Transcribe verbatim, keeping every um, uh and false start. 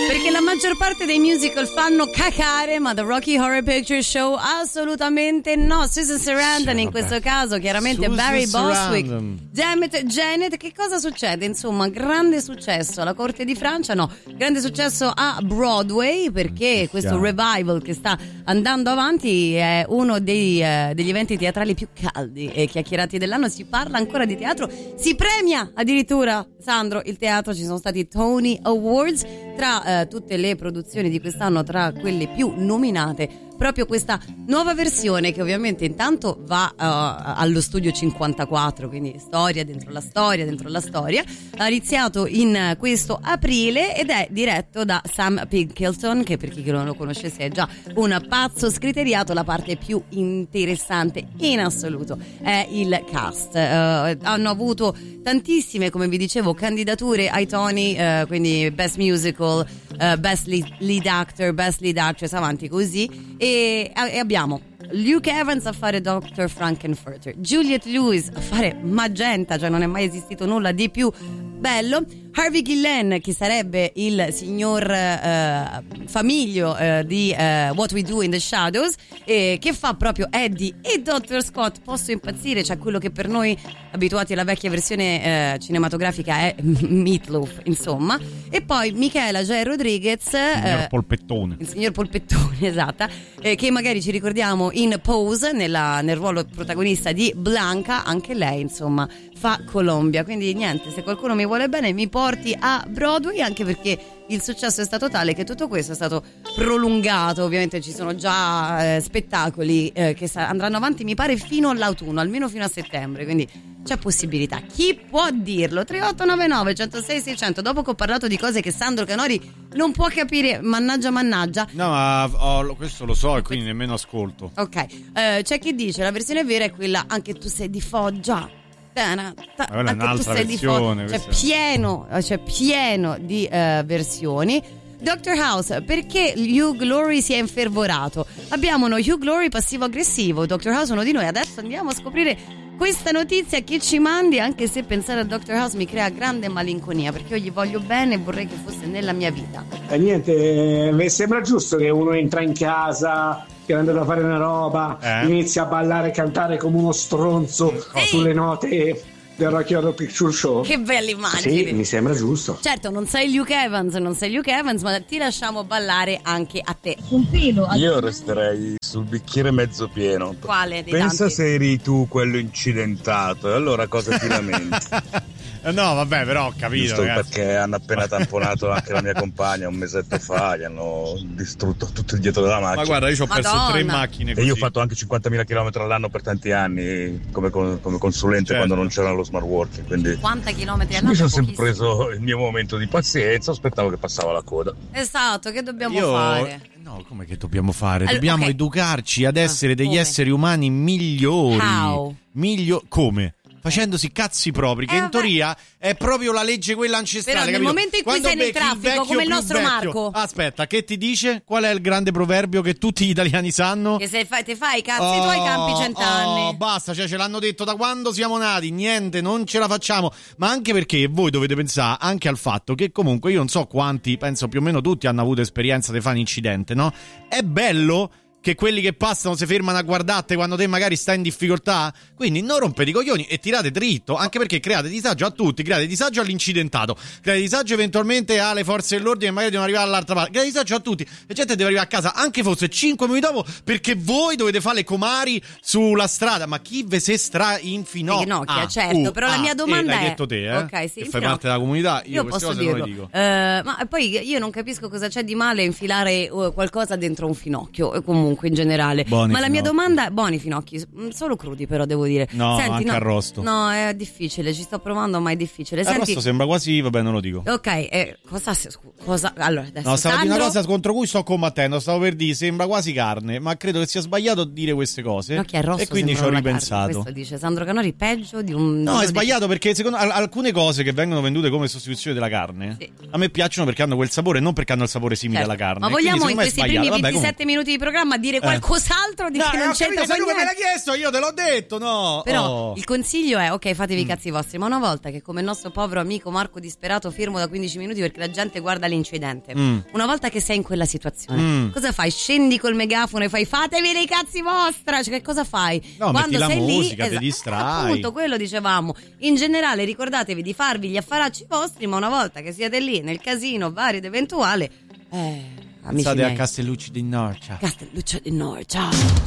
Perché la maggior parte dei musical fanno cacare, ma The Rocky Horror Picture Show assolutamente no. Susan Sarandon, sì, in questo caso chiaramente Susan Barry Bostwick, Dammit Janet. Che cosa succede? Insomma, grande successo alla corte di Francia, no, grande successo a Broadway, perché questo revival che sta andando avanti è uno dei, eh, degli eventi teatrali più caldi e chiacchierati dell'anno. Si parla ancora di teatro, si premia addirittura, Sandro, il teatro. Ci sono stati Tony Awards tra eh, tutte le produzioni di quest'anno, tra quelle più nominate proprio questa nuova versione, che ovviamente intanto va uh, allo studio cinquantaquattro, quindi storia dentro la storia dentro la storia. Ha iniziato in questo aprile ed è diretto da Sam Pinkleton, che per chi non lo conoscesse è già un pazzo scriteriato. La parte più interessante in assoluto è il cast. Uh, hanno avuto tantissime, come vi dicevo, candidature ai Tony, uh, quindi Best Musical, uh, Best Lead, lead Actor, Best Lead Actress, avanti così. E, e abbiamo Luke Evans a fare doctor Frankenfurter, Juliette Lewis a fare Magenta, cioè non è mai esistito nulla di più bello, Harvey Guillen, che sarebbe il signor eh, Famiglio eh, di eh, What We Do in the Shadows, eh, che fa proprio Eddie e doctor Scott. Posso impazzire, cioè quello che per noi abituati alla vecchia versione eh, cinematografica è Meatloaf, insomma. E poi Michaela J. Rodriguez, il signor eh, Polpettone il signor Polpettone, esatto, eh, che magari ci ricordiamo in Pose, nella, nel ruolo protagonista di Blanca. Anche lei, insomma, fa Colombia. Quindi niente, se qualcuno mi vuole bene mi porti a Broadway, anche perché il successo è stato tale che tutto questo è stato prolungato. Ovviamente ci sono già eh, spettacoli eh, che sa- andranno avanti, mi pare, fino all'autunno, almeno fino a settembre, quindi c'è possibilità. Chi può dirlo? tre otto nove nove, uno zero sei, sei zero zero. Dopo che ho parlato di cose che Sandro Canori non può capire, mannaggia mannaggia. No, ma oh, questo lo so e quindi nemmeno ascolto. Ok, eh, c'è chi dice la versione vera è quella Anche tu sei di Foggia. Ta- ta- quella è anche un'altra tu sei versione, di Foggia. C'è pieno, c'è pieno di uh, versioni. Doctor House, perché Hugh Glory si è infervorato? Abbiamo uno Hugh Glory passivo-aggressivo, Doctor House uno di noi. Adesso andiamo a scoprire questa notizia che ci mandi, anche se pensare a Doctor House mi crea grande malinconia, perché io gli voglio bene e vorrei che fosse nella mia vita. E niente, mi sembra giusto che uno entra in casa, che è andato a fare una roba, eh? inizia a ballare e cantare come uno stronzo sì. sulle note del Rocky Horror Picture Show. Che belle immagini. Sì, mi sembra giusto. Certo, non sei Luke Evans, non sei Luke Evans, ma ti lasciamo ballare anche a te. Un filo. Io resterei sul bicchiere mezzo pieno. Quale dei Pensa tanti? se eri tu quello incidentato, e allora cosa ti lamenti? No, vabbè, però ho capito. Giusto, ragazzi. Perché hanno appena tamponato anche la mia compagna un mesetto fa, gli hanno distrutto tutto il dietro della macchina. Ma guarda, io ci ho perso Madonna. tre macchine così. E io ho fatto anche cinquantamila chilometri all'anno per tanti anni come, come consulente, certo, quando non c'era lo smart working, quindi cinquanta chilometri all'anno. mi sono sempre preso il mio momento di pazienza, aspettavo che passava la coda. Esatto, che dobbiamo io... fare? No, come che dobbiamo fare? Allora, dobbiamo okay. educarci ad essere degli come? esseri umani migliori. How? Miglio... Come? Facendosi cazzi propri, che eh, in teoria è proprio la legge quella ancestrale. Però nel capito? momento in cui Quando sei nel becchi il traffico, come il più nostro vecchio, Marco. Aspetta, che ti dice? Qual è il grande proverbio che tutti gli italiani sanno? Che se fai, te fai i cazzi Oh, tuoi campi cent'anni. Oh, basta, cioè ce l'hanno detto da quando siamo nati. Niente, non ce la facciamo. Ma anche perché voi dovete pensare anche al fatto che comunque io non so quanti, penso più o meno tutti hanno avuto esperienza di fare un incidente, no? È bello che quelli che passano si fermano a guardarti quando te magari stai in difficoltà, quindi non rompete i coglioni e tirate dritto, anche perché create disagio a tutti, create disagio all'incidentato, create disagio eventualmente alle forze dell'ordine che magari devono arrivare all'altra parte, create disagio a tutti, la gente deve arrivare a casa anche fosse cinque minuti dopo, perché voi dovete fare le comari sulla strada. Ma chi ve se stra in finocchia? Finocchia, ah, certo, uh, però la ah, mia domanda eh, è l'hai detto te, eh? Ok, sì, che fai parte della comunità, io, io queste posso cose dirlo. non le dico. Uh, ma poi io non capisco cosa c'è di male infilare uh, qualcosa dentro un finocchio, e comunque in generale. Buoni ma la mia finocchi. domanda è buoni finocchi, solo crudi però devo dire. No, Senti, anche no, arrosto. No, è difficile, ci sto provando, ma è difficile. Arrosto Senti, sembra quasi, vabbè, non lo dico. ok, eh, cosa, cosa allora adesso No, stavo di una Sandro... cosa contro cui sto combattendo, stavo per dire, sembra quasi carne, ma credo che sia sbagliato dire queste cose. Finocchi arrosto e quindi ci ho sembrano una ripensato. carne, questo dice Sandro Canori, peggio di un... No, è di- sbagliato perché secondo al- alcune cose che vengono vendute come sostituzione della carne, Sì. a me piacciono perché hanno quel sapore, non perché hanno il sapore simile Certo. alla carne. Ma Quindi, vogliamo in secondo me è questi primi sbagliato. Vabbè, ventisette comunque. minuti di programma dire qualcos'altro di no, che non ho c'entra capito, con come me niente. l'hai chiesto, io te l'ho detto, no. Però oh. il consiglio è, ok, fatevi i Mm. cazzi vostri, ma una volta che come il nostro povero amico Marco disperato firmo da quindici minuti perché la gente guarda l'incidente, Mm. una volta che sei in quella situazione, Mm. cosa fai? Scendi col megafono e fai fatevi dei cazzi vostra, cioè che cosa fai? No, Quando metti la sei musica, lì, ti esa- distrai. appunto, quello dicevamo. In generale ricordatevi di farvi gli affaracci vostri, ma una volta che siete lì nel casino vario ed eventuale, eh, amici Pensate miei, a Castellucci di Norcia. Castelluccio di Norcia.